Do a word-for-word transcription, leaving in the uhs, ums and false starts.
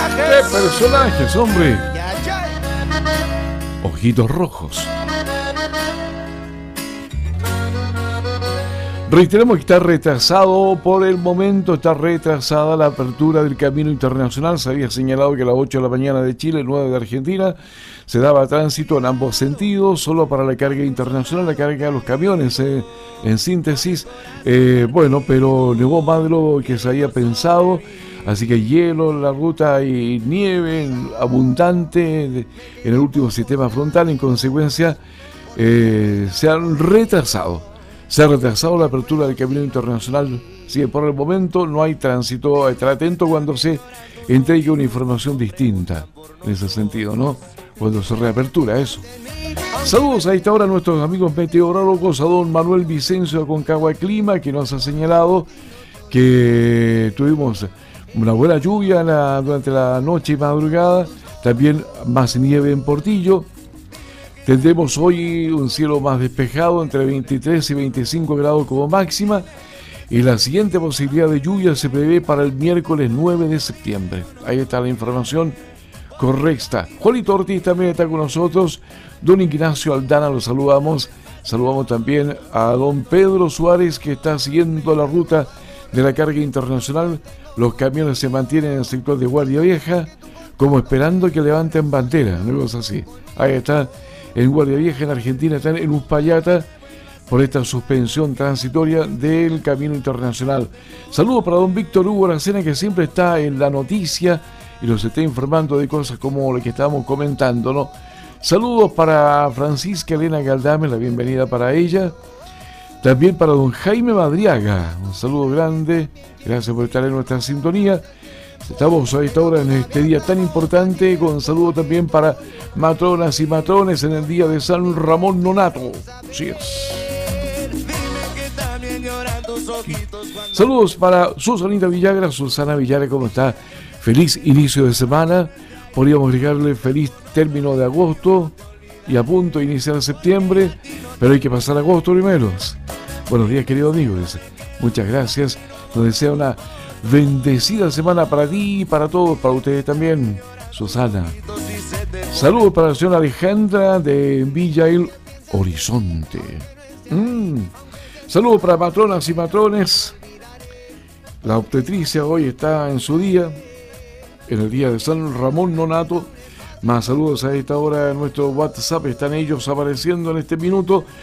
¡Qué personajes, hombre! Ojitos rojos. Reiteramos que está retrasado por el momento, está retrasada la apertura del camino internacional. Se había señalado que a las ocho de la mañana de Chile, nueve de Argentina, se daba tránsito en ambos sentidos, solo para la carga internacional, la carga de los camiones, eh, en síntesis. Eh, bueno, pero negó más de lo que se había pensado, así que hielo en la ruta y nieve abundante en el último sistema frontal. En consecuencia, eh, se han retrasado. Se ha retrasado la apertura del camino internacional. Sí, por el momento no hay tránsito. Estar atento cuando se entregue una información distinta. En ese sentido, ¿no? Cuando se reapertura eso. Saludos a esta hora a nuestros amigos meteorólogos, a don Manuel Vicencio de Aconcagua Clima, que nos ha señalado que tuvimos una buena lluvia la, durante la noche y madrugada. También más nieve en Portillo. Tendremos hoy un cielo más despejado, entre veintitrés y veinticinco grados como máxima, y la siguiente posibilidad de lluvia se prevé para el miércoles nueve de septiembre. Ahí está la información correcta. Juanito Ortiz también está con nosotros, don Ignacio Aldana lo saludamos, saludamos también a don Pedro Suárez, que está siguiendo la ruta de la carga internacional. Los camiones se mantienen en el sector de Guardia Vieja, como esperando que levanten bandera, no es así. Ahí está. En Guardia Vieja, en Argentina, están en Uspallata por esta suspensión transitoria del camino internacional. Saludos para don Víctor Hugo Aracena, que siempre está en la noticia y nos está informando de cosas como lo que estábamos comentando, ¿no? Saludos para Francisca Elena Galdame, la bienvenida para ella. También para don Jaime Madriaga, un saludo grande, gracias por estar en nuestra sintonía. Estamos a esta hora en este día tan importante, con saludo también para matronas y matrones en el día de San Ramón Nonato. Así es. Saludos para Susanita Villagra. Susana Villagra, ¿cómo está? Feliz inicio de semana. Podríamos agregarle feliz término de agosto y a punto de iniciar septiembre, pero hay que pasar agosto primero. Buenos días, querido amigo. Muchas gracias. Nos desea una bendecida semana para ti y para todos, para ustedes también, Susana. Saludos para la señora Alejandra de Villa El Horizonte. Mm. Saludos para matronas y matrones. La obstetricia hoy está en su día, en el día de San Ramón Nonato. Más saludos a esta hora en nuestro WhatsApp. Están ellos apareciendo en este minuto.